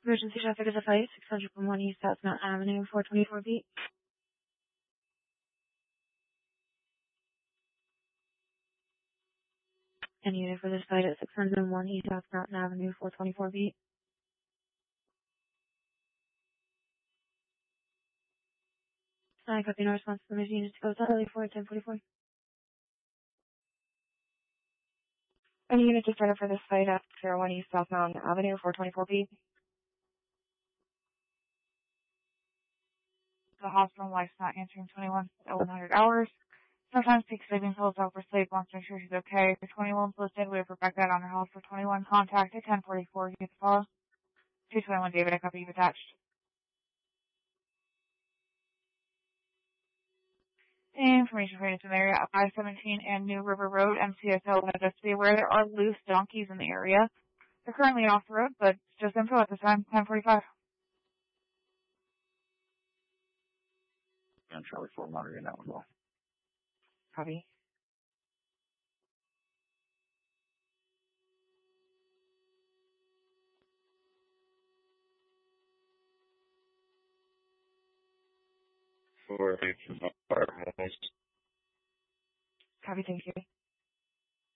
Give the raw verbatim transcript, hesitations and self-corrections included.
Emergency traffic is a fight, six hundred one East South Mount Avenue, four twenty-four beat. And unit for this fight at six hundred one East South Mountain Avenue, four twenty-four beat. I copy no response from those units to go early for ten forty-four. Any unit just started for this fight at zero one East South Mountain Avenue, four twenty-four beat. The hospital wife's not answering twenty-one to one hundred hours. Sometimes takes sleeping pills out for sleep, wants to make sure she's okay. For twenty-one's listed, we have Rebecca on her house for twenty-one. Contact at ten forty-four. You get the follow. two twenty-one David, I copy you attached. Information for the area, I seventeen and New River Road, M C S O, wanted us to be aware there are loose donkeys in the area. They're currently off the road, but it's just info at this time, ten forty-five. And Charlie four monitoring that one well. Copy. For fire. Copy, thank you.